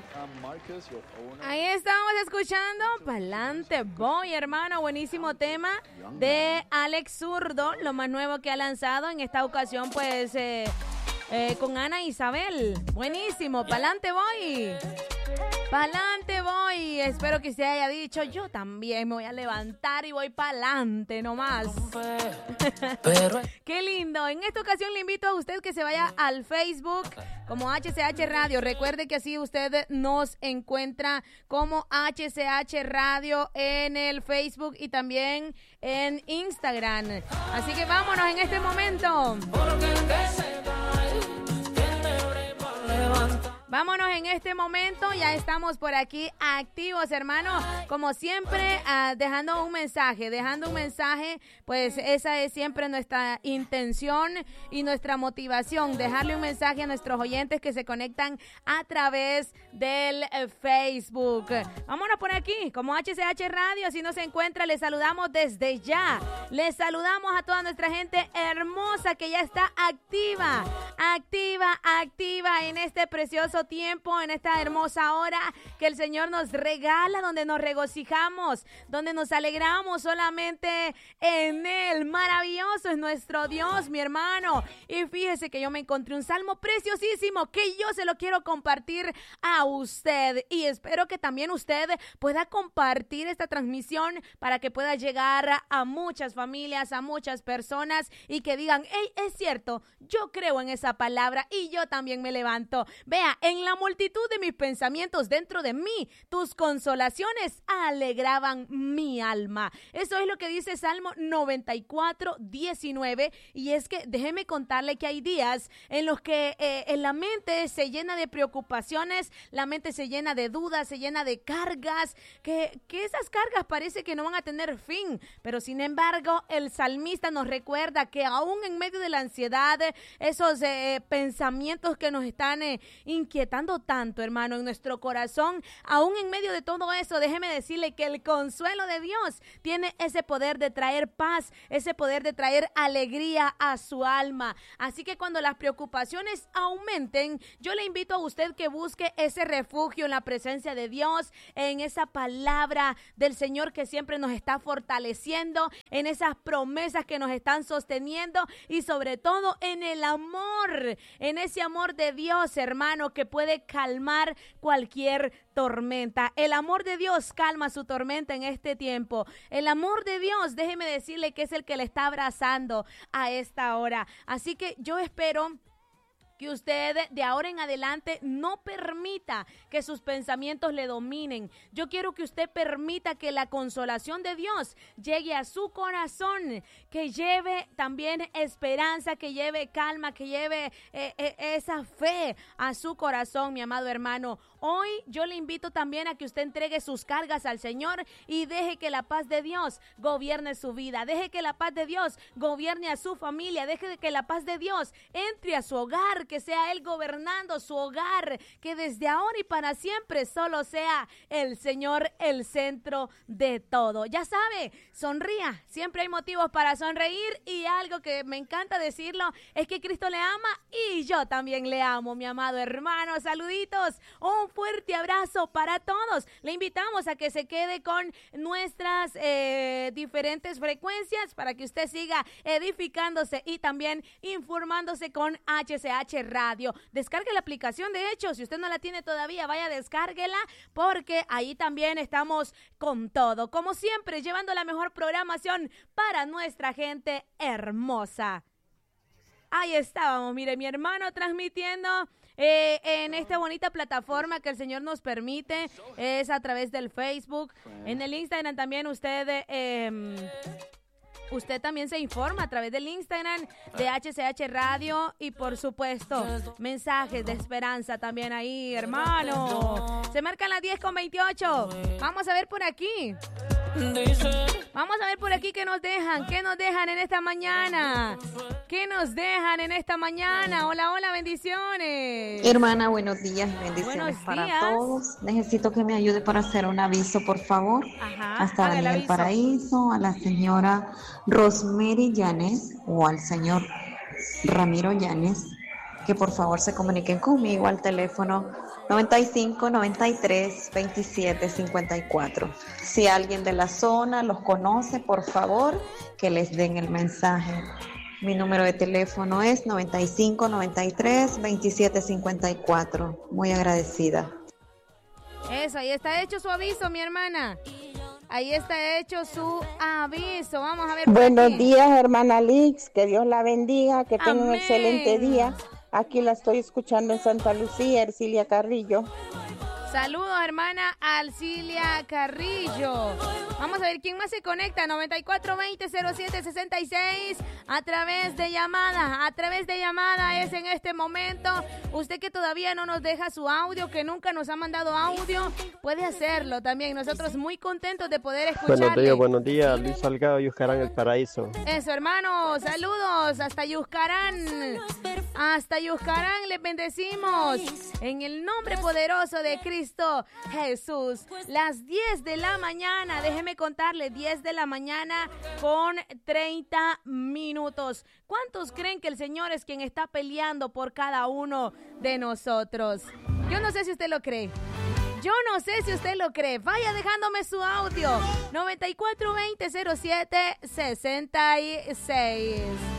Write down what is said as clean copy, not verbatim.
Ahí estamos escuchando Pa'lante Voy, hermano. Buenísimo tema de Alex Zurdo, lo más nuevo que ha lanzado en esta ocasión, pues, con Ana Isabel. Buenísimo, Pa'lante Voy. Pa'lante voy. Espero que usted haya dicho, yo también me voy a levantar y voy pa'lante nomás. Qué lindo. En esta ocasión le invito a usted que se vaya al Facebook como HCH Radio. Recuerde que así usted nos encuentra como HCH Radio en el Facebook y también en Instagram. Así que vámonos en este momento. Vámonos en este momento, ya estamos por aquí activos, hermano, como siempre, dejando un mensaje, pues esa es siempre nuestra intención y nuestra motivación, dejarle un mensaje a nuestros oyentes que se conectan a través del Facebook. Vámonos por aquí, como HCH Radio, así nos encuentra, les saludamos desde ya, les saludamos a toda nuestra gente hermosa que ya está activa en este precioso tiempo, en esta hermosa hora que el Señor nos regala, donde nos regocijamos, donde nos alegramos solamente en Él. Maravilloso es nuestro Dios, mi hermano. Y fíjese que yo me encontré un salmo preciosísimo que yo se lo quiero compartir a usted. Y espero que también usted pueda compartir esta transmisión para que pueda llegar a muchas familias, a muchas personas y que digan, hey, es cierto, yo creo en esa palabra y yo también me levanto. Vea, en la multitud de mis pensamientos dentro de mí, tus consolaciones alegraban mi alma. Eso es lo que dice Salmo 94:19. Y es que déjeme contarle que hay días en los que en la mente se llena de preocupaciones, la mente se llena de dudas, se llena de cargas, que esas cargas parece que no van a tener fin. Pero sin embargo, el salmista nos recuerda que aún en medio de la ansiedad, esos pensamientos que nos están inquietando tanto, hermano, en nuestro corazón, aún en medio de todo eso, déjeme decirle que el consuelo de Dios tiene ese poder de traer paz, ese poder de traer alegría a su alma. Así que cuando las preocupaciones aumenten, yo le invito a usted que busque ese refugio en la presencia de Dios, en esa palabra del Señor que siempre nos está fortaleciendo, en esas promesas que nos están sosteniendo y sobre todo en el amor, en ese amor de Dios, hermano, que puede calmar cualquier tormenta. El amor de Dios calma su tormenta en este tiempo. El amor de Dios, déjeme decirle que es el que le está abrazando a esta hora. Así que yo espero que usted de ahora en adelante no permita que sus pensamientos le dominen. Yo quiero que usted permita que la consolación de Dios llegue a su corazón, que lleve también esperanza, que lleve calma, que lleve esa fe a su corazón, mi amado hermano. Hoy yo le invito también a que usted entregue sus cargas al Señor y deje que la paz de Dios gobierne su vida. Deje que la paz de Dios gobierne a su familia. Deje que la paz de Dios entre a su hogar, que sea Él gobernando su hogar, que desde ahora y para siempre solo sea el Señor el centro de todo. Ya sabe, sonría. Siempre hay motivos para sonreír y algo que me encanta decirlo es que Cristo le ama y yo también le amo, mi amado hermano. Saluditos, un fuerte abrazo para todos. Le invitamos a que se quede con nuestras diferentes frecuencias para que usted siga edificándose y también informándose con HCH Radio. Descargue la aplicación, de hecho, si usted no la tiene todavía, vaya, descárguela, porque ahí también estamos con todo. Como siempre, llevando la mejor programación para nuestra gente hermosa. Ahí estábamos, mire, mi hermano transmitiendo en esta bonita plataforma que el Señor nos permite, es a través del Facebook. En el Instagram también usted también se informa a través del Instagram de HCH Radio y por supuesto mensajes de esperanza también ahí, hermano. Se marcan las 10:28. Vamos a ver por aquí. Vamos a ver por aquí qué nos dejan en esta mañana. ¿Qué nos dejan en esta mañana? Hola, hola, bendiciones. Hermana, buenos días, bendiciones para todos. Necesito que me ayude para hacer un aviso, por favor. Ajá, hasta Daniel Paraíso, a la señora Rosemary Llanes o al señor Ramiro Llanes, que por favor se comuniquen conmigo al teléfono 95 93 27 54. Si alguien de la zona los conoce, por favor, que les den el mensaje. Mi número de teléfono es 95 93 27 54. Muy agradecida. Eso, ahí está hecho su aviso, mi hermana. Ahí está hecho su aviso. Vamos a ver. Buenos días, hermana Lix. Que Dios la bendiga. Que tenga un excelente día. Aquí la estoy escuchando en Santa Lucía, Ercilia Carrillo. Saludos, hermana Alcilia Carrillo. Vamos a ver quién más se conecta. 9420-0766 a través de llamada. A través de llamada es en este momento. Usted que todavía no nos deja su audio, que nunca nos ha mandado audio, puede hacerlo también. Nosotros muy contentos de poder escucharle. Buenos días. Luis Salgado, Yuscarán, El Paraíso. Eso, hermano. Saludos hasta Yuscarán. Hasta Yuscarán les bendecimos. En el nombre poderoso de Cristo Jesús. Las 10 de la mañana, déjeme contarle, 10 de la mañana con 30 minutos. ¿Cuántos creen que el Señor es quien está peleando por cada uno de nosotros? Yo no sé si usted lo cree. Yo no sé si usted lo cree. Vaya dejándome su audio. 9420-0766.